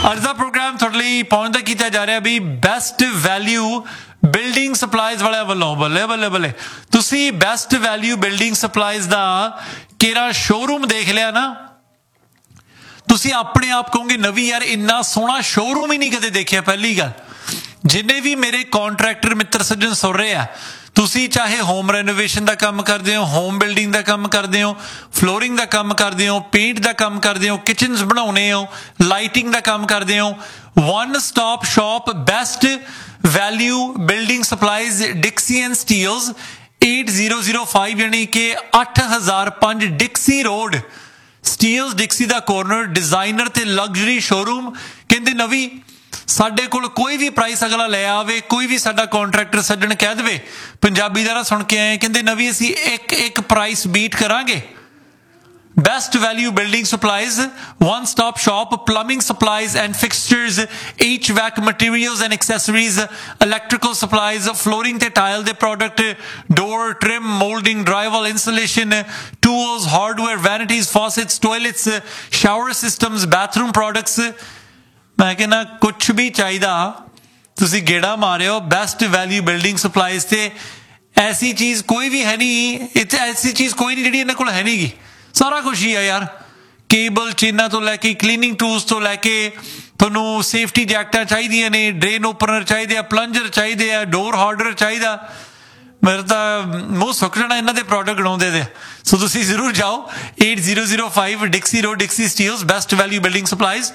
ਅੱਜ ਦਾ ਪ੍ਰੋਗਰਾਮ ਤੁਹਾਡੇ ਲਈ ਪਹੁੰਚਦਾ ਕੀਤਾ ਜਾ ਰਿਹਾ ਵੀ ਬੈਸਟ ਵੈਲਿਊ ਬਿਲਡਿੰਗ ਸਪਲਾਈਜ਼ ਵਾਲਿਆਂ ਵੱਲੋਂ। ਬੱਲੇ ਬੱਲੇ ਬੱਲੇ, ਤੁਸੀਂ ਬੈਸਟ ਵੈਲਿਊ ਬਿਲਡਿੰਗ ਸਪਲਾਈਜ਼ ਦਾ ਕਿਹੜਾ ਸ਼ੋਰੂਮ ਦੇਖ ਲਿਆ ਨਾ, ਤੁਸੀਂ ਆਪਣੇ ਆਪ ਕਹੋਗੇ ਨਵੀਂ ਯਾਰ ਇੰਨਾ ਸੋਹਣਾ ਸ਼ੋਰੂਮ ਹੀ ਨਹੀਂ ਕਦੇ ਦੇਖਿਆ। ਪਹਿਲੀ ਗੱਲ, ਜਿੰਨੇ ਵੀ ਮੇਰੇ ਕੰਟਰੈਕਟਰ ਮਿੱਤਰ ਸੱਜਣ ਸੁਣ ਰਹੇ ਆ, ਤੁਸੀਂ ਚਾਹੇ ਹੋਮ ਰੈਨੋਵੇਸ਼ਨ ਦਾ ਕੰਮ ਕਰਦੇ ਹੋ, ਹੋਮ ਬਿਲਡਿੰਗ ਦਾ ਕੰਮ ਕਰਦੇ ਹੋ, ਫਲੋਰਿੰਗ ਦਾ ਕੰਮ ਕਰਦੇ ਹੋ, ਪੇਂਟ ਦਾ ਕੰਮ ਕਰਦੇ ਹੋ, ਕਿਚਨਸ ਬਣਾਉਣੇ ਹੋ, ਲਾਈਟਿੰਗ ਦਾ ਕੰਮ ਕਰਦੇ ਹੋ, one stop shop best value building supplies ਡਿਕਸੀ and Steeles 8005 ਯਾਨੀ ਕਿ 8005 ਡਿਕਸੀ ਰੋਡ, ਸਟੀਲਸ ਡਿਕਸੀ ਦਾ ਕੋਰਨਰ, ਡਿਜ਼ਾਈਨਰ ਤੇ ਲਗਜ਼ਰੀ ਸ਼ੋਰੂਮ। ਕਹਿੰਦੇ ਨਵੀਂ ਸਾਡੇ ਕੋਲ ਕੋਈ ਵੀ ਪ੍ਰਾਈਸ ਅਗਲਾ ਲੈ ਆਵੇ, ਕੋਈ ਵੀ ਸਾਡਾ ਕੰਟਰੈਕਟਰ ਸੱਜਣ ਕਹਿ ਦੇਵੇ ਪੰਜਾਬੀ ਦਾ ਨਾ ਸੁਣ ਕੇ ਆਏ, ਕਹਿੰਦੇ ਨਵੀਂ ਅਸੀਂ ਇੱਕ ਪ੍ਰਾਈਸ ਬੀਟ ਕਰਾਂਗੇ। Best value building supplies, one stop shop, plumbing supplies and fixtures, HVAC materials and accessories, electrical supplies, flooring te tile de product, door trim, molding, drywall installation, tools, hardware, vanities, faucets, toilets, shower systems, bathroom products। मैं कहना कुछ भी चाहिदा तुसी गेड़ा Mario best value building supplies ते। ऐसी चीज़ कोई भी है नहीं इत्थे, ऐसी चीज़ कोई नहीं जिहड़ी इन्हां कोल है नहीं गी। सारा कुछ ही है यार, केबल चेना तो लैके क्लीनिंग टूल्स तो लैके तुहानूं सेफ्टी जैकटां चाहीदियां ने, ड्रेन ओपनर चाहिदे आ, प्लंजर चाहिदे आ, डोर होल्डर चाहिदा। मेरा तो मूँह सुक जाना इन्हां दे प्रोडक्ट गिणाउंदे दे। सो तुसीं जरूर जाओ 8005 डिक्सी road, डिक्सी steels, best value building supplies,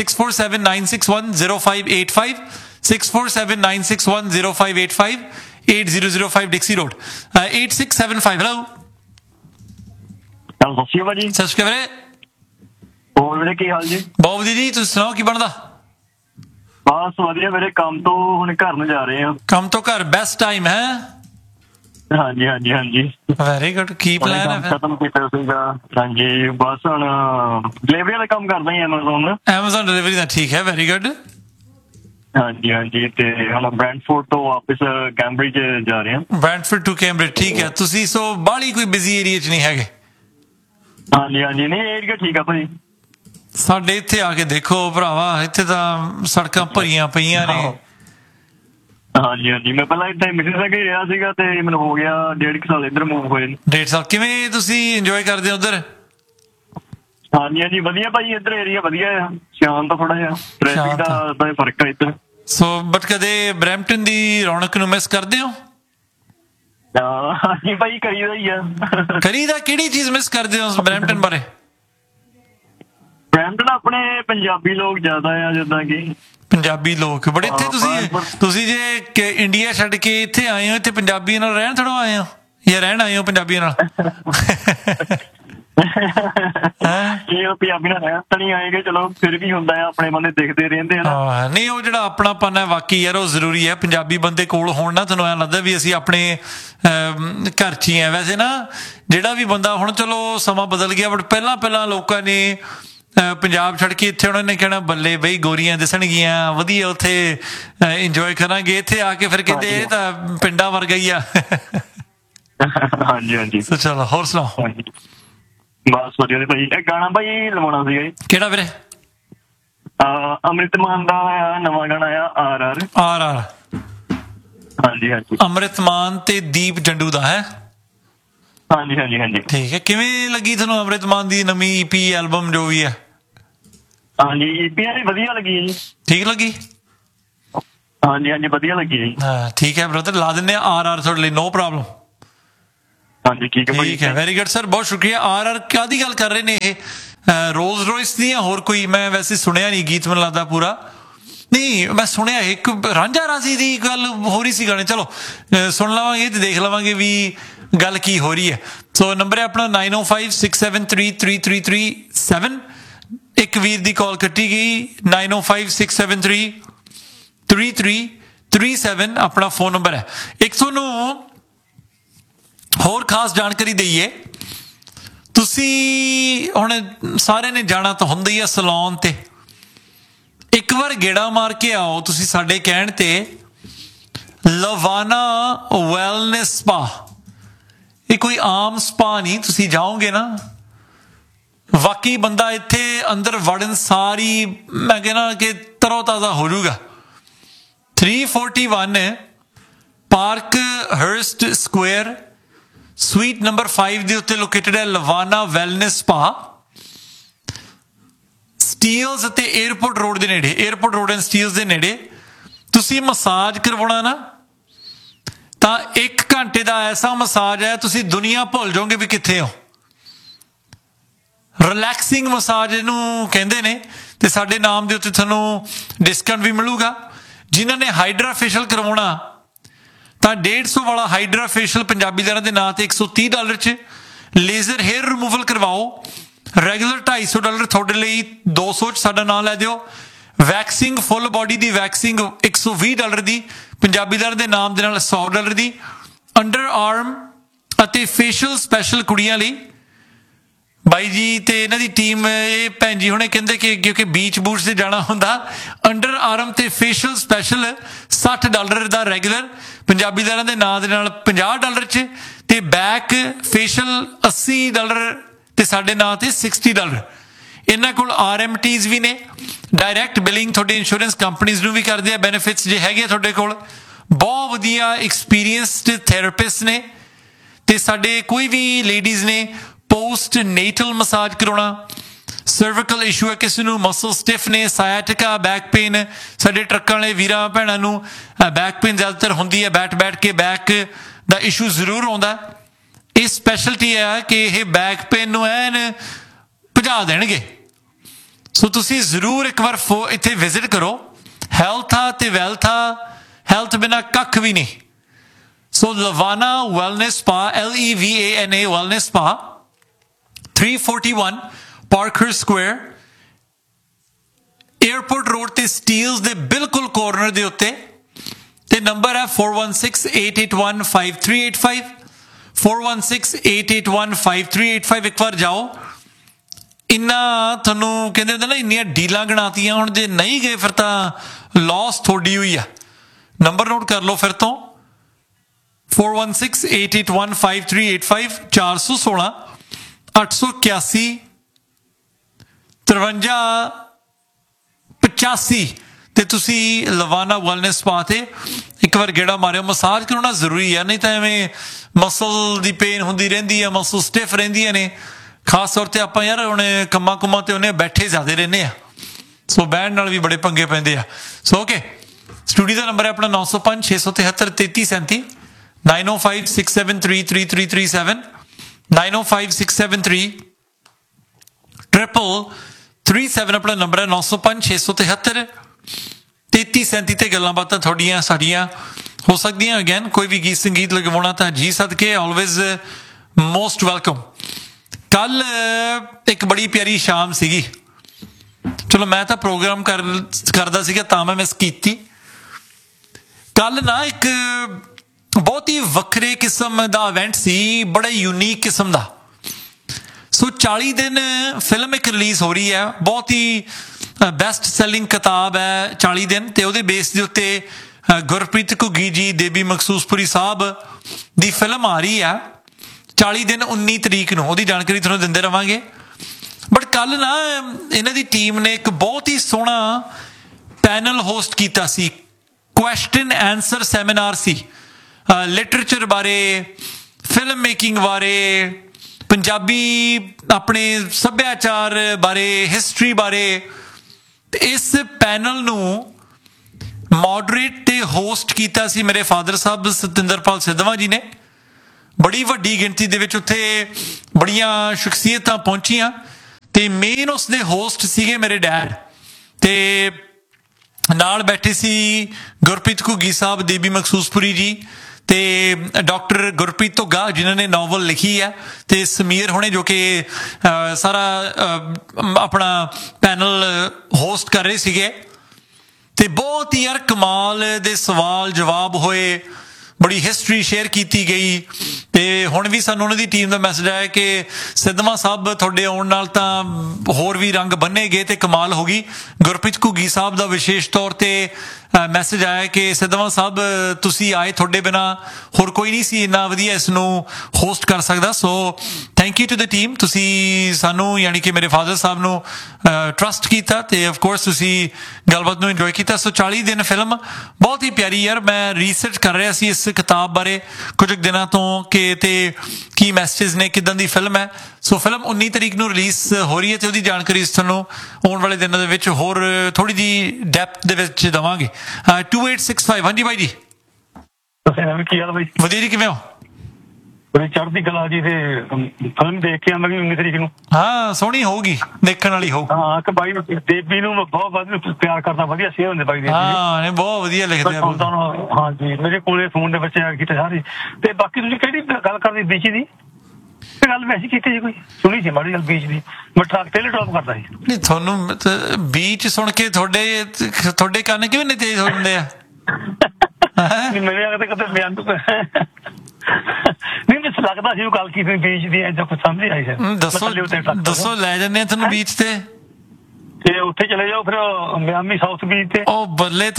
6479610585, 6479610585, 8005 डिक्सी road, 8675। Hello ਸਤਿ ਸ਼੍ਰੀ ਅਕਾਲ ਜੀ। ਸਤਿ ਸ਼੍ਰੀ ਅਕਾਲ ਵੀਰੇ। ਹੋਰ ਵੀਰੇ ਕੀ ਹਾਲ ਜੀ? ਬਹੁਤ ਵਧੀਆ ਜੀ, ਤੁਸੀਂ ਸੁਣਾਓ ਕੀ ਬਣਦਾ? ਬਸ ਵਧੀਆ ਵੀਰੇ, ਕੰਮ ਤੋਂ ਹੁਣ ਘਰ ਨੂੰ ਜਾ ਰਹੇ ਹਾਂ। ਕੰਮ ਤੋਂ ਘਰ ਬੈਸਟ ਟਾਈਮ ਹੈ। ਹਾਂਜੀ ਹਾਂਜੀ ਹਾਂਜੀ, ਵੈਰੀ ਗੁੱਡ। ਕੀ ਪਲਾਨ ਹੈ ਫਿਰ? ਖਤਮ ਕੀਤਾ ਸੀਗਾ। ਹਾਂਜੀ ਬਸ ਹੁਣ ਡਿਲੀਵਰੀ ਦਾ ਕੰਮ ਕਰਦਾ ਹੀ ਐਮਾਜ਼ੋਨ ਡਿਲੀਵਰੀ ਦਾ। ਠੀਕ ਹੈ, ਵੈਰੀ ਗੁੱਡ। ਹਾਂਜੀ ਹਾਂਜੀ, ਤੇ ਹੁਣ ਬ੍ਰੈਂਡਫੋਰਡ ਤੋਂ ਵਾਪਸ ਕੈਂਬਰਿਜ ਜਾ ਰਹੇ ਹਾਂ। ਬ੍ਰੈਂਡਫੋਰਡ ਟੂ ਕੈਂਬਰਿਜ, ਠੀਕ ਹੈ। ਤੁਸੀਂ ਸੋ ਬਾਹਲੀ ਕੋਈ ਬਿਜ਼ੀ ਏਰੀਆ 'ਚ ਨਹੀਂ ਹੈਗੇ? ਹਾਂਜੀ ਹਾਂਜੀ, ਨਹੀਂ ਏਰੀਆ ਠੀਕ ਆ ਭਾਈ। ਸਾਡੇ ਇੱਥੇ ਆ ਕੇ ਦੇਖੋ ਭਰਾਵਾ, ਇੱਥੇ ਤਾਂ ਸੜਕਾਂ ਭਰੀਆਂ ਪਈਆਂ ਨੇ। ਹਾਂਜੀ ਹਾਂਜੀ, ਮੈਂ ਪਹਿਲਾਂ ਇੱਥੇ ਮਿਸਿਸਗਾ ਹੀ ਰਿਹਾ ਸੀਗਾ ਤੇ ਮੈਨੂੰ ਹੋ ਗਿਆ 1.5 ਸਾਲ ਇੱਧਰ ਮੂਵ ਹੋਏ। 1.5 ਸਾਲ। ਕਿਵੇਂ ਤੁਸੀਂ ਇੰਜੋਏ ਕਰਦੇ ਹੋ ਉੱਧਰ? ਹਾਂਜੀ ਹਾਂਜੀ ਵਧੀਆ ਭਾਈ, ਇੱਧਰ ਏਰੀਆ ਵਧੀਆ ਆ, ਸ਼ਾਂਤ ਥੋੜਾ ਜਿਹਾ, ਟ੍ਰੈਫਿਕ ਦਾ ਫਰਕ ਆ ਇੱਧਰ। ਸੋ ਬਟ ਕਦੇ ਬਰੈਂਪਟਨ ਦੀ ਰੌਣਕ ਨੂੰ ਮਿਸ ਕਰਦੇ ਹੋ? ਹਾਂਜੀ ਭਾਈ, ਕਰੀਦਾ ਹੀ ਆ। ਕਰੀਦਾ। ਕਿਹੜੀ ਚੀਜ਼ ਮਿਸ ਕਰਦੇ ਹੋ ਬਰੈਂਪਟਨ ਬਾਰੇ? ਬਰੈਂਪਟਨ ਆਪਣੇ ਪੰਜਾਬੀ ਲੋਕ ਜ਼ਿਆਦਾ ਆ, ਜਿੱਦਾਂ ਕਿ ਪੰਜਾਬੀ ਲੋਕ ਬੜੇ ਇੱਥੇ। ਤੁਸੀਂ ਜੇ ਇੰਡੀਆ ਛੱਡ ਕੇ ਇੱਥੇ ਆਏ ਹੋ, ਇੱਥੇ ਪੰਜਾਬੀਆਂ ਨਾਲ ਰਹਿਣ ਥੋੜ੍ਹਾ ਆਏ ਹੋ ਜਾਂ ਰਹਿਣ ਆਏ ਹੋ ਪੰਜਾਬੀਆਂ ਨਾਲ? ਇਹ ਪੰਜਾਬੀ ਨਾਲ ਰਹਿਣ ਤਾਂ ਨਹੀਂ ਆਏਗੇ, ਚਲੋ ਫਿਰ ਵੀ ਹੁੰਦਾ ਆ, ਆਪਣੇ ਬੰਦੇ ਦਿਖਦੇ ਰਹਿੰਦੇ ਆ। ਨਹੀਂ, ਉਹ ਜਿਹੜਾ ਆਪਣਾਪਨ ਹੈ ਵਾਕਈ ਯਾਰ ਉਹ ਜ਼ਰੂਰੀ ਹੈ। ਪੰਜਾਬੀ ਬੰਦੇ ਕੋਲ ਹੋਣ ਨਾ, ਤੁਹਾਨੂੰ ਐਂ ਲੱਗਦਾ ਵੀ ਅਸੀਂ ਆਪਣੇ ਘਰ 'ਚ ਹੀ ਆ। ਵੈਸੇ ਨਾ ਜਿਹੜਾ ਵੀ ਬੰਦਾ, ਹੁਣ ਚਲੋ ਸਮਾਂ ਬਦਲ ਗਿਆ, ਬਟ ਪਹਿਲਾਂ ਲੋਕਾਂ ਨੇ ਪੰਜਾਬ ਛੱਡ ਕੇ ਇੱਥੇ ਉਹਨਾਂ ਨੇ ਕਹਿਣਾ ਬੱਲੇ ਬਈ ਗੋਰੀਆਂ ਦਿਸਣਗੀਆਂ, ਵਧੀਆ ਉੱਥੇ ਇੰਜੋਏ ਕਰਾਂਗੇ। ਇੱਥੇ ਆ ਕੇ ਫਿਰ ਕਹਿੰਦੇ ਇਹ ਤਾਂ ਪਿੰਡਾਂ ਵਰਗਾ ਹੀ ਆ। ਹਾਂਜੀ ਹਾਂਜੀ, ਚਲੋ ਹੋਰ ਸੁਣਾਓ? ਬਸ ਵਧੀਆ ਭਾਈ। ਇਹ ਗਾਣਾ ਭਾਈ ਲਵਾਉਣਾ ਸੀਗਾ ਜੀ। ਕਿਹੜਾ ਵੀਰੇ? ਅੰਮ੍ਰਿਤ ਮਾਨ ਦਾ ਨਵਾਂ ਗਾਣਾ ਆ RR। ਹਾਂਜੀ ਹਾਂਜੀ, ਅੰਮ੍ਰਿਤ ਮਾਨ ਤੇ ਦੀਪ ਜੰਡੂ ਦਾ ਹੈ। ਹਾਂਜੀ ਹਾਂਜੀ ਹਾਂਜੀ, ਠੀਕ ਹੈ। ਕਿਵੇਂ ਲੱਗੀ ਤੁਹਾਨੂੰ ਅੰਮ੍ਰਿਤ ਮਾਨ ਦੀ ਨਵੀਂ EP ਐਲਬਮ ਜੋ ਵੀ ਹੈ? ਹਾਂਜੀ EP ਵਧੀਆ ਲੱਗੀ ਹੈ ਜੀ। ਠੀਕ ਲੱਗੀ? ਹਾਂਜੀ ਹਾਂਜੀ, ਵਧੀਆ ਲੱਗੀ ਜੀ। ਹਾਂ ਠੀਕ ਹੈ ਬ੍ਰਦਰ, ਲਾ ਦਿੰਦੇ ਆ RR ਤੁਹਾਡੇ ਲਈ, ਨੋ ਪ੍ਰੋਬਲਮ। ਹਾਂਜੀ ਠੀਕ ਹੈ, ਠੀਕ ਹੈ, ਵੈਰੀ ਗੁੱਡ ਸਰ, ਬਹੁਤ ਸ਼ੁਕਰੀਆ। RR ਕਾਹਦੀ ਗੱਲ ਕਰ ਰਹੇ ਨੇ ਇਹ? ਰੋਲਸ ਰੋਇਸ ਦੀ ਜਾਂ ਹੋਰ ਕੋਈ? ਮੈਂ ਵੈਸੇ ਸੁਣਿਆ ਨਹੀਂ ਗੀਤ, ਮੈਨੂੰ ਲੱਗਦਾ ਪੂਰਾ ਨਹੀਂ ਮੈਂ ਸੁਣਿਆ। ਇੱਕ ਰਾਂਝਾ ਰਾਜ਼ੀ ਦੀ ਗੱਲ ਹੋ ਰਹੀ ਸੀ ਗਾਣੇ। ਚਲੋ ਸੁਣ ਲਵਾਂਗੇ ਤੇ ਦੇਖ ਲਵਾਂਗੇ ਵੀ ਗੱਲ ਕੀ ਹੋ ਰਹੀ ਹੈ। ਸੋ ਨੰਬਰ ਹੈ ਆਪਣਾ 9056733337। ਇੱਕ ਵੀਰ ਦੀ ਕਾਲ ਕੱਟੀ ਗਈ, 9056733337 ਆਪਣਾ ਫੋਨ ਨੰਬਰ ਹੈ। ਇੱਕ ਤੁਹਾਨੂੰ ਹੋਰ ਖਾਸ ਜਾਣਕਾਰੀ ਦਈਏ, ਤੁਸੀਂ ਹੁਣ ਸਾਰਿਆਂ ਨੇ ਜਾਣਾ ਤਾਂ ਹੁੰਦਾ ਹੀ ਆ ਸੈਲੂਨ ਤੇ। ਇੱਕ ਵਾਰ ਗੇੜਾ ਮਾਰ ਕੇ ਆਓ ਤੁਸੀਂ ਸਾਡੇ ਕਹਿਣ ਤੇ ਲਵਾਨਾ ਵੈਲਨੈਸ ਸਪਾ। ਇਹ ਕੋਈ ਆਮ ਸਪਾ ਨਹੀਂ, ਤੁਸੀਂ ਜਾਓਗੇ ਨਾ ਵਾਕਈ ਬੰਦਾ ਇੱਥੇ ਅੰਦਰ ਵੜਨ ਸਾਰੀ ਮੈਂ ਕਹਿੰਦਾ ਕਿ ਤਰੋ ਤਾਜ਼ਾ ਹੋ ਜਾਊਗਾ। 341 ਪਾਰਕ ਹਰਸਟ ਸਕੁਅਰ ਸਵੀਟ ਨੰਬਰ 5 ਦੇ ਉੱਤੇ ਲੋਕੇਟਡ ਹੈ ਲਵਾਨਾ ਵੈਲਨੈਸ ਸਪਾ, ਸਟੀਲਸ ਅਤੇ 에ਅਰਪੋਰਟ ਰੋਡ ਦੇ ਨੇੜੇ, 에ਅਰਪੋਰਟ ਰੋਡ ਐਂਡ ਸਟੀਲਸ ਦੇ ਨੇੜੇ। ਤੁਸੀਂ ਮਸਾਜ ਕਰਵਾਉਣਾ ਨਾ ਤਾਂ 1 ਘੰਟੇ ਦਾ ਐਸਾ ਮਸਾਜ ਹੈ ਤੁਸੀਂ ਦੁਨੀਆ ਭੁੱਲ ਜਾਓਗੇ ਵੀ ਕਿੱਥੇ ਹੋ। ਰਿਲੈਕਸਿੰਗ ਮਸਾਜ ਇਹਨੂੰ ਕਹਿੰਦੇ ਨੇ ਤੇ ਸਾਡੇ ਨਾਮ ਦੇ ਉੱਤੇ ਤੁਹਾਨੂੰ ਡਿਸਕਾਊਂਟ ਵੀ ਮਿਲੂਗਾ। ਜਿਨ੍ਹਾਂ ਨੇ ਹਾਈਡਰਾ ਫੇਸ਼ੀਅਲ ਕਰਵਾਉਣਾ ਤਾਂ 150 ਵਾਲਾ ਹਾਈਡਰਾ ਫੇਸ਼ੀਅਲ ਪੰਜਾਬੀ ਦਰਾਂ ਦੇ ਨਾਂ ਤੇ $130 'ਚ। ਲੇਜ਼ਰ ਹੇਅਰ ਰਿਮੂਵਲ ਕਰਵਾਓ ਰੈਗੂਲਰ $250 ਤੁਹਾਡੇ ਲਈ 200 'ਚ ਸਾਡਾ ਨਾਂ ਲੈ ਦਿਓ। ਵੈਕਸਿੰਗ ਫੁੱਲ ਬੋਡੀ ਦੀ ਵੈਕਸਿੰਗ $120 ਦੀ ਪੰਜਾਬੀ ਦਰ ਦੇ ਨਾਮ ਦੇ ਨਾਲ $100 ਦੀ। ਅੰਡਰ ਆਰਮ ਅਤੇ ਫੇਸ਼ੀਅਲ ਸਪੈਸ਼ਲ ਕੁੜੀਆਂ ਲਈ ਬਾਈ ਜੀ ਤੇ ਇਹਨਾਂ ਦੀ ਟੀਮ ਇਹ ਭੈਣ ਜੀ ਹੁਣੇ ਕਹਿੰਦੇ ਕਿ ਕਿਉਂਕਿ ਬੀਚ ਬੂਚ ਤੇ ਜਾਣਾ ਹੁੰਦਾ ਅੰਡਰ ਆਰਮ ਤੇ ਫੇਸ਼ੀਅਲ ਸਪੈਸ਼ਲ $60 ਦਾ ਰੈਗੂਲਰ ਪੰਜਾਬੀ ਦਰਾਂ ਦੇ ਨਾਂ ਦੇ ਨਾਲ $50 'ਚ ਤੇ ਬੈਕ ਫੇਸ਼ੀਅਲ $80 ਤੇ ਸਾਡੇ ਨਾਂ ਤੇ $60। ਇਹਨਾਂ ਕੋਲ RMTs ਵੀ ਨੇ, ਡਾਇਰੈਕਟ ਬਿਲਿੰਗ ਤੁਹਾਡੇ ਇੰਸ਼ੋਰੈਂਸ ਕੰਪਨੀਜ਼ ਨੂੰ ਵੀ ਕਰਦੇ ਆ ਬੈਨੀਫਿਟਸ ਜੇ ਹੈਗੇ ਤੁਹਾਡੇ ਕੋਲ। ਬਹੁਤ ਵਧੀਆ ਐਕਸਪੀਰੀਅੰਸਡ ਥੈਰੇਪਿਸਟ ਨੇ ਤੇ ਸਾਡੇ ਕੋਈ ਵੀ ਲੇਡੀਜ਼ ਨੇ ਪੋਸਟ ਨੇਟਲ ਮਸਾਜ ਕਰਾਉਣਾ, ਸਰਵਿਕਲ ਇਸ਼ੂ ਹੈ ਕਿਸੇ ਨੂੰ, ਮਸਲ ਸਟਿਫ ਨੇ, ਸਾਇਆਟਿਕਾ, ਬੈਕ ਪੇਨ, ਸਾਡੇ ਟਰੱਕਾਂ ਵਾਲੇ ਵੀਰਾਂ ਭੈਣਾਂ ਨੂੰ ਬੈਕ ਪੇਨ ਜ਼ਿਆਦਾਤਰ ਹੁੰਦੀ ਹੈ, ਬੈਠ ਕੇ ਬੈਕ ਦਾ ਇਸ਼ੂ ਜ਼ਰੂਰ ਆਉਂਦਾ। ਇਹ ਸਪੈਸ਼ਲਟੀ ਹੈ ਕਿ ਇਹ ਬੈਕ ਪੇਨ ਨੂੰ ਐਨ ਭਜਾ ਦੇਣਗੇ। ਸੋ ਤੁਸੀਂ ਜ਼ਰੂਰ ਇੱਕ ਵਾਰ ਇੱਥੇ ਵਿਜ਼ਿਟ ਕਰੋ। ਹੈਲਥ ਆ ਤੇ ਵੈਲਥ ਆ, ਹੈਲਥ ਬਿਨਾਂ ਕੱਖ ਵੀ ਨਹੀਂ। ਸੋ ਲਵਾਨਾ wellness spa LEVANA wellness spa 341 Parker square airport road ਤੇ ਸਟੀਲਸ ਦੇ ਬਿਲਕੁਲ ਕੋਰਨਰ ਦੇ ਉੱਤੇ ਤੇ ਨੰਬਰ ਹੈ 4168815385 4168815385। ਇੱਕ ਵਾਰ ਜਾਓ। ਇੰਨਾ ਤੁਹਾਨੂੰ ਕਹਿੰਦੇ ਹੁੰਦੇ ਨਾ ਇੰਨੀਆਂ ਡੀਲਾਂ ਗਣਾਤੀਆਂ, ਹੁਣ ਜੇ ਨਹੀਂ ਗਏ ਫਿਰ ਤਾਂ ਲਾਸ ਥੋੜੀ ਹੋਈ ਆ। ਨੰਬਰ ਨੋਟ ਕਰ ਲਓ ਫਿਰ ਤੋਂ 4168815385 416 881 5385 ਤੇ ਤੁਸੀਂ ਲਵਾਨਾ ਵੈਲਨੈਸ ਸਪਾ ਤੇ ਇੱਕ ਵਾਰ ਗੇੜਾ ਮਾਰਿਓ। ਮਸਾਜ ਕਰਾਉਣਾ ਜ਼ਰੂਰੀ ਹੈ, ਨਹੀਂ ਤਾਂ ਐਵੇਂ ਮਸਲ ਦੀ ਪੇਨ ਹੁੰਦੀ ਰਹਿੰਦੀ ਹੈ, ਮਸਲ ਸਟਿਫ ਰਹਿੰਦੀਆਂ ਨੇ। ਖਾਸ ਤੌਰ ਤੇ ਆਪਾਂ ਯਾਰ ਹੁਣ ਕੰਮਾਂ ਕੁੰਮਾਂ ਤੇ ਉਹਨੇ ਬੈਠੇ ਜ਼ਿਆਦਾ ਰਹਿੰਦੇ ਆ, ਸੋ ਬਹਿਣ ਨਾਲ ਵੀ ਬੜੇ ਪੰਗੇ ਪੈਂਦੇ ਆ। ਸੋ ਓਕੇ, ਸਟੂਡੀਓ ਦਾ ਨੰਬਰ ਹੈ ਆਪਣਾ 905 673 3337 905 673 3337 905 673 3337 ਆਪਣਾ ਨੰਬਰ ਹੈ। 905 673 3337 ਤੇ ਗੱਲਾਂ ਬਾਤਾਂ ਤੁਹਾਡੀਆਂ ਸਾਡੀਆਂ ਹੋ ਸਕਦੀਆਂ। ਅਗੇਨ ਕੋਈ ਵੀ ਗੀਤ ਸੰਗੀਤ ਲਗਵਾਉਣਾ ਤਾਂ ਜੀ ਸਦਕੇ ਆਲਵੇਜ਼ ਮੋਸਟ ਵੈਲਕਮ। ਕੱਲ ਇੱਕ ਬੜੀ ਪਿਆਰੀ ਸ਼ਾਮ ਸੀਗੀ, ਚਲੋ ਮੈਂ ਤਾਂ ਪ੍ਰੋਗਰਾਮ ਕਰਦਾ ਸੀਗਾ ਤਾਂ ਮੈਂ ਮਿਸ ਕੀਤੀ। ਕੱਲ ਨਾ ਇੱਕ ਬਹੁਤ ਹੀ ਵੱਖਰੇ ਕਿਸਮ ਦਾ ਇਵੈਂਟ ਸੀ, ਬੜਾ ਯੂਨੀਕ ਕਿਸਮ ਦਾ। ਸੋ 40 ਦਿਨ ਫਿਲਮ ਇੱਕ ਰਿਲੀਜ਼ ਹੋ ਰਹੀ ਹੈ, ਬਹੁਤ ਹੀ ਬੈਸਟ ਸੈਲਿੰਗ ਕਿਤਾਬ ਹੈ 40 ਦਿਨ, ਤੇ ਉਹਦੇ ਬੇਸ ਦੇ ਉੱਤੇ ਗੁਰਪ੍ਰੀਤ ਘੁੱਗੀ ਜੀ, ਦੇਬੀ ਮਕਸੂਸਪੁਰੀ ਸਾਹਿਬ ਦੀ ਫਿਲਮ ਆ ਰਹੀ ਹੈ 40 ਦਿਨ 19 ਤਰੀਕ ਨੂੰ। ਉਹਦੀ ਜਾਣਕਾਰੀ ਤੁਹਾਨੂੰ ਦਿੰਦੇ ਰਵਾਂਗੇ। ਬਟ ਕੱਲ ਨਾ ਇਹਨਾਂ ਦੀ ਟੀਮ ਨੇ ਇੱਕ ਬਹੁਤ ਹੀ ਸੋਹਣਾ ਪੈਨਲ ਹੋਸਟ ਕੀਤਾ ਸੀ, ਕੁਐਸਚਨ ਆਨਸਰ ਸੈਮੀਨਾਰ ਸੀ, ਲਿਟਰੇਚਰ ਬਾਰੇ, ਫਿਲਮ ਮੇਕਿੰਗ ਬਾਰੇ, ਪੰਜਾਬੀ ਆਪਣੇ ਸੱਭਿਆਚਾਰ ਬਾਰੇ, ਹਿਸਟਰੀ ਬਾਰੇ। ਇਸ ਪੈਨਲ ਨੂੰ ਮੋਡਰੇਟ ਤੇ ਹੋਸਟ ਕੀਤਾ ਸੀ ਮੇਰੇ ਫਾਦਰ ਸਾਹਿਬ ਸਤਿੰਦਰਪਾਲ ਸਿੱਧਵਾਂ ਜੀ ਨੇ। ਬੜੀ ਵੱਡੀ ਗਿਣਤੀ ਦੇ ਵਿੱਚ ਉੱਥੇ ਬੜੀਆਂ ਸ਼ਖਸੀਅਤਾਂ ਪਹੁੰਚੀਆਂ ਤੇ ਮੇਨ ਉਸਦੇ ਹੋਸਟ ਸੀਗੇ ਮੇਰੇ ਡੈਡ, ਤੇ ਨਾਲ ਬੈਠੇ ਸੀ ਗੁਰਪ੍ਰੀਤ ਘੁੱਗੀ ਸਾਹਿਬ, ਦੇਬੀ ਮਕਸੂਸਪੁਰੀ ਜੀ ਤੇ ਡਾਕਟਰ ਗੁਰਪ੍ਰੀਤ ਧੁੱਗਾ ਜਿਨ੍ਹਾਂ ਨੇ ਨਾਵਲ ਲਿਖੀ ਹੈ, ਤੇ ਸਮੀਰ ਹੁਣੇ ਜੋ ਕਿ ਸਾਰਾ ਆਪਣਾ ਪੈਨਲ ਹੋਸਟ ਕਰ ਰਹੇ ਸੀਗੇ। ਤੇ ਬਹੁਤ ਹੀ ਯਾਰ ਕਮਾਲ ਦੇ ਸਵਾਲ ਜਵਾਬ ਹੋਏ, ਬੜੀ ਹਿਸਟਰੀ ਸ਼ੇਅਰ ਕੀਤੀ ਗਈ ਤੇ ਤੇ ਹੁਣ ਵੀ ਸਾਨੂੰ ਉਹਨਾਂ ਦੀ ਟੀਮ ਦਾ ਮੈਸੇਜ ਆਇਆ ਕਿ ਸਿੱਧਵਾਂ ਸਾਹਿਬ ਤੁਹਾਡੇ ਆਉਣ ਨਾਲ ਤਾਂ ਹੋਰ ਵੀ ਰੰਗ ਬੰਨੇ ਗਏ ਤੇ ਕਮਾਲ ਹੋ ਗਈ। ਗੁਰਪ੍ਰੀਤ ਘੁੱਗੀ ਸਾਹਿਬ ਦਾ ਵਿਸ਼ੇਸ਼ ਤੌਰ ਤੇ ਮੈਸੇਜ ਆਇਆ ਕਿ ਸਿੱਧਵਾਂ ਸਾਹਿਬ ਤੁਸੀਂ ਆਏ, ਤੁਹਾਡੇ ਬਿਨਾ ਹੋਰ ਕੋਈ ਨਹੀਂ ਸੀ ਇੰਨਾ ਵਧੀਆ ਇਸ ਨੂੰ ਹੋਸਟ ਕਰ ਸਕਦਾ। So thank you to the team, ਤੁਸੀਂ ਸਾਨੂੰ ਯਾਨੀ ਕਿ ਮੇਰੇ ਫਾਦਰ ਸਾਹਿਬ ਨੂੰ ਟਰਸਟ ਕੀਤਾ ਤੇ ਆਫ ਕੋਰਸ ਤੁਸੀਂ ਗੱਲਬਾਤ ਨੂੰ ਇੰਜੋਏ ਕੀਤਾ। ਸੋ 40 ਦਿਨ ਫਿਲਮ ਬਹੁਤ ਹੀ ਪਿਆਰੀ ਯਾਰ। ਮੈਂ ਰਿਸਰਚ ਕਰ ਰਿਹਾ ਸੀ ਇਸ ਕਿਤਾਬ ਬਾਰੇ ਕੁਝ ਦਿਨਾਂ ਤੋਂ ਕਿ ਤੇ ਕੀ ਮੈਸੇजेस ਨੇ, ਕਿੱਦਾਂ ਦੀ ਫਿਲਮ ਹੈ। ਸੋ ਫਿਲਮ 19 ਤਰੀਕ ਨੂੰ ਰਿਲੀਜ਼ ਹੋ ਰਹੀ ਹੈ ਤੇ ਉਹਦੀ ਜਾਣਕਾਰੀ ਤੁਹਾਨੂੰ ਆਉਣ ਵਾਲੇ ਦਿਨਾਂ ਦੇ ਵਿੱਚ ਹੋਰ ਥੋੜੀ ਜਿਹੀ ਡੈਪਥ ਦੇ ਵਿੱਚ ਦੇਵਾਂਗੇ। 2865 ਹਾਂਜੀ ਬਾਈ ਜੀ ਕੀ ਹਾਲ ਬਾਈ? ਵਧੀਆ ਜੀ, ਕਿਵੇਂ ਹੋ? ਬੜੀ ਚੜ੍ਹਦੀ ਕਲਾ ਜੀ। ਤੇ ਫਿਲਮ ਦੇਖ ਕੇ ਆਵਾਂਗੇ 19 ਤਰੀਕ ਨੂੰ। ਹਾਂ ਸੋਹਣੀ ਹੋਊਗੀ, ਦੇਖਣ ਵਾਲੀ ਹੋਊ। ਹਾਂ ਕਿ ਬਾਈ ਦੇਵੀ ਨੂੰ ਬਹੁਤ ਵਧੀਆ ਪਿਆਰ ਕਰਦਾ, ਵਧੀਆ ਸ਼ੇਅਰ ਹੁੰਦੇ ਬਾਈ ਦੇ। ਹਾਂ ਨੇ ਬਹੁਤ ਵਧੀਆ ਲਿਖਦੇ ਆ। ਹਾਂ ਜੀ, ਮੇਰੇ ਕੋਲੇ ਫੋਨ ਦੇ ਬੱਚੇ ਆ ਕੀਤੇ ਸਾਰੇ। ਤੇ ਬਾਕੀ ਤੁਸੀਂ ਕਿਹੜੀ ਗੱਲ ਕਰਦੇ ਬੀਚ ਦੀ? ਗੱਲ ਵੈਸੇ ਕੀਤੀ ਜੀ, ਕੋਈ ਸੁਣੀ ਸੀ ਮਾੜੀ ਗੱਲ ਬੀਚ ਦੀ। ਮੈਂ ਟਰੱਕ ਟੇਲੇ ਡ੍ਰੌਪ ਕਰਦਾ ਸੀ। ਨਹੀਂ ਤੁਹਾਨੂੰ ਬੀਚ ਸੁਣ ਕੇ ਤੁਹਾਡੇ ਕੰਨ ਕਿਵੇਂ ਨਹੀਂ ਤੇਜ਼ ਹੋ ਜਾਂਦੇ ਆ? ਮੇਰੇ ਆ ਕਦੇ ਬਿਆਨ ਨਹੀਂ ਮੈਨੂੰ ਲੱਗਦਾ ਸੀ ਉਹ ਗੱਲ ਕੀਤੀ ਬੀਚ ਦੀ, ਐਦਾਂ ਕੁਝ ਸਮਝ ਆਈ ਸੀ। ਦੱਸੋ ਲੈ ਜਾਂਦੇ ਆ ਤੁਹਾਨੂੰ ਬੀਚ ਤੇ ਉੱਥੇ ਚਲੇ ਜਾਓ ਫਿਰ ਮਿਆਮੀ ਸਾਊਥ ਬੀਚ ਤੇ। ਉਹ ਬੱਲੇ,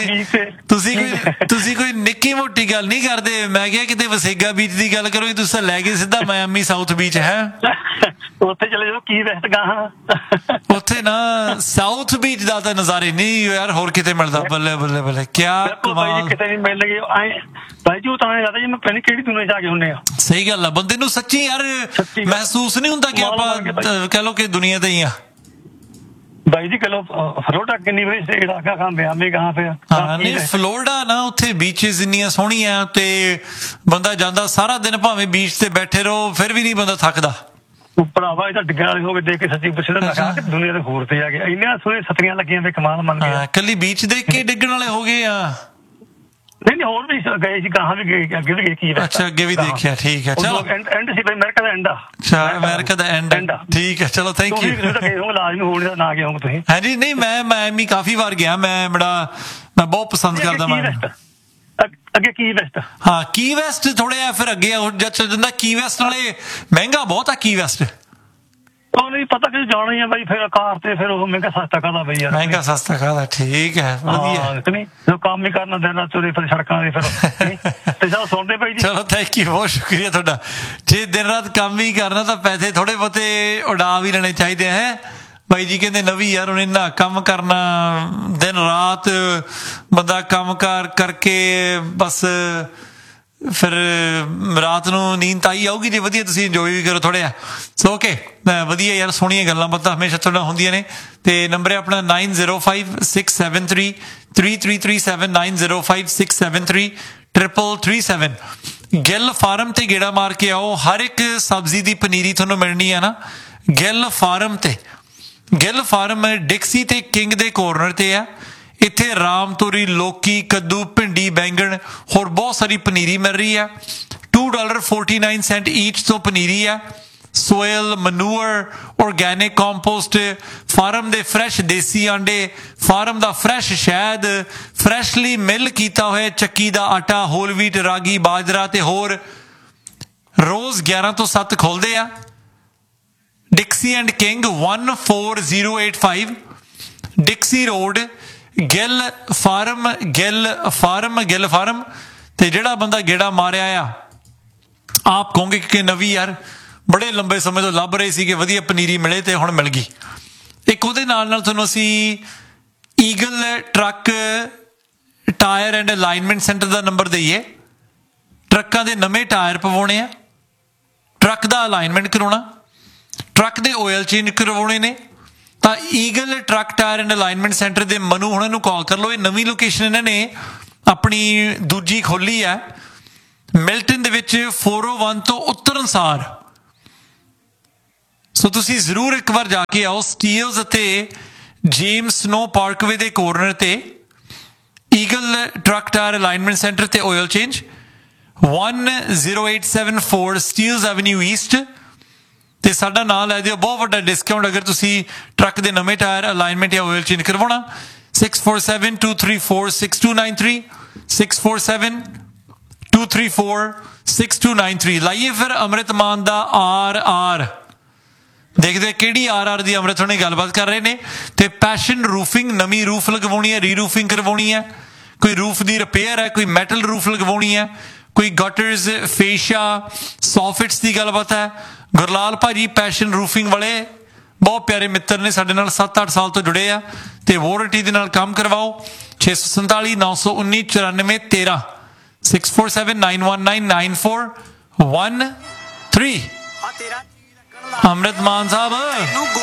ਤੁਸੀਂ ਕੋਈ ਨਿੱਕੀ ਮੋਟੀ ਗੱਲ ਨਹੀਂ ਕਰਦੇ। ਮੈਂ ਕਿਹਾ ਕਿਤੇ ਵਸੇਗਾ ਬੀਚ ਦੀ ਗੱਲ ਕਰੋਗੇ, ਤੁਸੀਂ ਲੈ ਕੇ ਸਿੱਧਾ ਮਿਆਮੀ ਸਾਊਥ ਬੀਚ ਹੈ। ਉੱਥੇ ਚਲੇ ਜਾਓ ਕੀ ਵੈਸਟ ਗਾਹਾਂ, ਉੱਥੇ ਨਾ ਸਾਊਥ ਬੀਚ ਦਾ ਤਾਂ ਨਜ਼ਾਰੇ ਨਹੀਂ ਯਾਰ ਹੋਰ ਕਿਤੇ ਮਿਲਦਾ। ਬੱਲੇ ਬੱਲੇ ਬੱਲੇ, ਕਿਆ ਕਮਾਲ। ਕਿਤੇ ਨਹੀਂ ਮਿਲ ਗਏ ਭਾਈ ਜੀ। ਉਹ ਤਾਂ ਜ਼ਿਆਦਾ ਜੀ ਮੈਂ ਪਹਿਲੇ ਕਿਹੜੀ ਦੁਨੀਆ 'ਚ ਆ ਕੇ ਹੁੰਦੇ ਆ। ਸਹੀ ਗੱਲ ਆ, ਬੰਦੇ ਨੂੰ ਸੱਚੀ ਯਾਰ ਮਹਿਸੂਸ ਨਹੀਂ ਹੁੰਦਾ ਕਿ ਆਪਾਂ ਕਹਿ ਲੋ ਕਿ ਦੁਨੀਆ ਤੇ ਹੀ ਆ। भाई जी चलो फलोडा किन्नी बड़ी स्टेट आ कहाँ मियामी कहाँ पे? ਹਾਂ ਨਹੀਂ ਫਲੋਰੀਡਾ ਨਾ ਉੱਥੇ ਬੀਚਸ ਇੰਨੀਆਂ ਸੋਹਣੀਆਂ ਤੇ ਬੰਦਾ ਜਾਂਦਾ ਸਾਰਾ ਦਿਨ ਭਾਵੇਂ ਬੀਚ ਤੇ ਬੈਠੇ ਰਹੋ ਫਿਰ ਵੀ ਨਹੀਂ ਬੰਦਾ ਥੱਕਦਾ। ਭਰਾਵਾ ਇਹ ਤਾਂ ਡਿੱਗਣ ਵਾਲੇ ਹੋ ਕੇ ਦੇਖ ਕੇ ਸੱਚੀ ਪੁੱਛਦਾ ਮੈਂ ਕਿਹਾ ਕਿ ਦੁਨੀਆ ਦੇ ਹੋਰ ਤੇ ਆ ਗਏ ਇੰਨੀਆਂ ਸੋਹਣੀਆਂ ਛਤਰੀਆਂ ਲੱਗੀਆਂ ਤੇ ਕਮਾਲ ਮੰਨ ਗਿਆ। ਕੱਲੀ ਬੀਚ ਦੇਖ ਕੇ ਡਿੱਗਣ ਵਾਲੇ ਹੋ ਗਏ ਆ? ਨਹੀਂ ਹੋਰ ਵੀ ਗਏ ਸੀ, ਕਹਾਂ ਵੀ ਗਏ, ਅੱਗੇ ਵੀ ਗਏ ਕੀ। ਅੱਛਾ ਅੱਗੇ ਵੀ ਦੇਖਿਆ, ਠੀਕ ਹੈ ਚਲੋ। And C America the and ਆ। ਅੱਛਾ ਅਮਰੀਕਾ ਦਾ ਐਂਡ, ਠੀਕ ਹੈ ਚਲੋ ਥੈਂਕ ਯੂ। ਲਾਜ਼ਮੀ ਹੋਣ ਦਾ ਨਾ ਗਏ ਹੋ ਤੁਸੀਂ? ਹਾਂਜੀ ਨਹੀਂ ਮੈਂ ਮਿਆਮੀ ਕਾਫੀ ਵਾਰ ਗਿਆ, ਮੈਂ ਬਹੁਤ ਪਸੰਦ ਕਰਦਾ ਮੈਂ। ਅੱਗੇ ਕੀ ਵੈਸਟ? ਹਾਂ ਕੀ ਵੈਸਟ ਥੋੜਾ ਜਿਹਾ ਫਿਰ ਅੱਗੇ ਜਦ ਚੱਲ ਜਾਂਦਾ। ਕੀ ਵੈਸਟ ਨਾਲੇ ਮਹਿੰਗਾ ਬਹੁਤ ਆ ਕੀ ਵੈਸਟ। ਉਹ ਨਹੀਂ ਪਤਾ ਕਿ ਜਾਣਾ ਹੀ ਆ ਬਾਈ ਫਿਰ ਕਾਰ ਤੇ ਫਿਰ ਉਹ ਮਹਿੰਗਾ ਸਸਤਾ ਕਾਹਦਾ ਬਈ ਯਾਰ। ਮਹਿੰਗਾ ਸਸਤਾ ਕਾਹਦਾ, ਠੀਕ ਹੈ ਵਧੀਆ। ਨਹੀਂ ਜੋ ਕੰਮ ਹੀ ਕਰਨਾ ਦਿਨ ਰਾਤ ਤੁਰੇ ਫਿਰ ਸੜਕਾਂ ਦੇ ਫਿਰ ਤੇ ਚਲੋ ਸੁਣਦੇ ਬਾਈ ਜੀ। ਚਲੋ ਥੈਂਕ ਯੂ, ਬਹੁਤ ਸ਼ੁਕਰੀਆ ਤੁਹਾਡਾ। ਜੇ ਦਿਨ ਰਾਤ ਕੰਮ ਹੀ ਕਰਨਾ ਤਾਂ ਪੈਸੇ ਥੋੜੇ ਬਹੁਤੇ ਉਡਾ ਵੀ ਲੈਣੇ ਚਾਹੀਦੇ ਹੈ। ਬਾਈ ਜੀ ਕਹਿੰਦੇ ਨਵੀਂ ਯਾਰ ਹੁਣ ਇੰਨਾ ਕੰਮ ਕਰਨਾ ਦਿਨ ਰਾਤ, ਬੰਦਾ ਕੰਮ ਕਾਰ ਕਰਕੇ ਬਸ ਫਿਰ ਰਾਤ ਨੂੰ ਨੀਂਦ ਤਾਂ ਆਈ ਆਊਗੀ ਜੇ ਵਧੀਆ ਤੁਸੀਂ ਇੰਜੋਏ ਵੀ ਕਰੋ ਥੋੜ੍ਹਾ ਜਿਹਾ। ਸੋ ਓਕੇ ਵਧੀਆ ਯਾਰ, ਸੋਹਣੀਆਂ ਗੱਲਾਂ ਬਾਤਾਂ ਹਮੇਸ਼ਾ ਤੁਹਾਡਾ ਹੁੰਦੀਆਂ ਨੇ। ਤੇ ਨੰਬਰ ਹੈ ਆਪਣਾ 9056733337 9056733337। ਗਿੱਲ ਫਾਰਮ ਤੇ ਗੇੜਾ ਮਾਰ ਕੇ ਆਓ, ਹਰ ਇੱਕ ਸਬਜ਼ੀ ਦੀ ਪਨੀਰੀ ਤੁਹਾਨੂੰ ਮਿਲਣੀ ਹੈ ਨਾ ਗਿੱਲ ਫਾਰਮ ਤੇ। ਗਿੱਲ ਫਾਰਮ ਡਿਕਸੀ ਤੇ ਕਿੰਗ ਦੇ ਕੋਰਨਰ ਤੇ ਆ। ਇੱਥੇ ਰਾਮ ਤੋਰੀ, ਲੋਕੀ, ਕੱਦੂ, ਭਿੰਡੀ, ਬੈਂਗਣ ਹੋਰ ਬਹੁਤ ਸਾਰੀ ਪਨੀਰੀ ਮਿਲ ਰਹੀ ਹੈ। $2.49 ਈਚ ਤੋਂ ਪਨੀਰੀ ਹੈ। ਸੋਇਲ, ਮਨੂਅਰ, ਆਰਗੈਨਿਕ ਕੰਪੋਸਟ, ਫਾਰਮ ਦੇ ਫਰੈਸ਼ ਦੇਸੀ ਆਂਡੇ, ਫਾਰਮ ਦਾ ਫਰੈਸ਼ ਸ਼ਹਿਦ, ਫਰੈਸ਼ਲੀ ਮਿਲ ਕੀਤਾ ਹੋਇਆ ਚੱਕੀ ਦਾ ਆਟਾ, ਹੋਲ ਵੀਟ, ਰਾਗੀ, ਬਾਜਰਾ ਤੇ ਹੋਰ। ਰੋਜ਼ 11 ਤੋਂ 7 ਖੁੱਲਦੇ ਆ। ਡਿਕਸੀ and king 14085 ਡਿਕਸੀ road, Gill farm. Gill farm ਤੇ ਜਿਹੜਾ ਬੰਦਾ ਗੇੜਾ ਮਾਰਿਆ ਆ ਆਪ ਕਹੋਗੇ ਕਿ ਨਵੀਂ ਯਾਰ ਬੜੇ ਲੰਬੇ ਸਮੇਂ ਤੋਂ ਲੱਭ ਰਹੇ ਸੀ ਕਿ ਵਧੀਆ ਪਨੀਰੀ ਮਿਲੇ ਤੇ ਹੁਣ ਮਿਲ ਗਈ। ਇੱਕ ਉਹਦੇ ਨਾਲ ਤੁਹਾਨੂੰ ਅਸੀਂ eagle truck tyre and alignment centre the number ਦਈਏ। ਟਰੱਕਾਂ ਦੇ ਨਵੇਂ ਟਾਇਰ ਪਵਾਉਣੇ ਆ, ਟਰੱਕ ਦਾ ਅਲਾਈਨਮੈਂਟ ਕਰਾਉਣਾ, ਟਰੱਕ ਦੇ ਆਇਲ ਚੇਂਜ ਕਰਵਾਉਣੇ ਨੇ ਤਾਂ eagle truck tyre and alignment centre ਦੇ ਮਨੂ ਹੁਣਾਂ ਨੂੰ ਕਾਲ ਕਰ ਲਓ। ਇਹ ਨਵੀਂ ਲੋਕੇਸ਼ਨ ਇਹਨਾਂ ਨੇ ਆਪਣੀ ਦੂਜੀ ਖੋਲੀ ਹੈ ਮਿਲਟਨ ਦੇ ਵਿੱਚ 401 ਤੋਂ ਉੱਤਰਨ ਸਾਰ। ਸੋ ਤੁਸੀਂ ਜ਼ਰੂਰ ਇੱਕ ਵਾਰ ਜਾ ਕੇ ਆਓ। ਸਟੀਲਸ ਅਤੇ ਜੇਮਸ ਸਨੋ ਪਾਰਕਵੇ ਦੇ ਕੋਰਨਰ ਤੇ eagle truck tyre alignment centre ਤੇ oil change 10874 Steeles avenue East. ਤੇ ਸਾਡਾ ਨਾਂ ਲੈ ਦਿਓ, ਬਹੁਤ ਵੱਡਾ ਡਿਸਕਾਊਂਟ ਅਗਰ ਤੁਸੀਂ ਟਰੱਕ ਦੇ ਨਵੇਂ ਟਾਇਰ ਅਲਾਈਨਮੈਂਟ ਜਾਂ ਆਇਲ ਚੇਂਜ ਕਰਵਾਉਣਾ। 6472346293 6472346293 2346293 ਲਾਈਏ ਫਿਰ ਅੰਮ੍ਰਿਤ ਮਾਨ ਦਾ RR ਦੇਖਦੇ ਕਿਹੜੀ RR ਦੀ ਅੰਮ੍ਰਿਤ ਹੋਣੀ ਗੱਲਬਾਤ ਕਰ ਰਹੇ ਨੇ ਤੇ ਪੈਸ਼ਨ ਰੂਫਿੰਗ ਨਵੀਂ ਰੂਫ ਲਗਵਾਉਣੀ ਹੈ ਰੀ-ਰੂਫਿੰਗ ਕਰਵਾਉਣੀ ਹੈ ਕੋਈ ਰੂਫ ਦੀ ਰਿਪੇਅਰ ਹੈ ਕੋਈ ਮੈਟਲ ਰੂਫ ਲਗਵਾਉਣੀ ਹੈ ਕੋਈ ਗਟਰਸ ਫੇਸ਼ੀਆ ਸੌਫਿਟਸ ਦੀ ਗੱਲਬਾਤ ਹੈ ਗੁਰਲਾਲ ਭਾਜੀ ਪੈਸ਼ਨ ਰੂਫਿੰਗ ਵਾਲੇ ਬਹੁਤ ਪਿਆਰੇ ਮਿੱਤਰ ਨੇ ਸਾਡੇ ਨਾਲ 7-8 ਸਾਲ ਤੋਂ ਜੁੜੇ ਆ ਤੇ ਵਾਰੰਟੀ ਦੇ ਨਾਲ ਕੰਮ ਕਰਵਾਓ 647 919 9413 64791999413 ਅੰਮ੍ਰਿਤ ਮਾਨ ਸਾਹਿਬ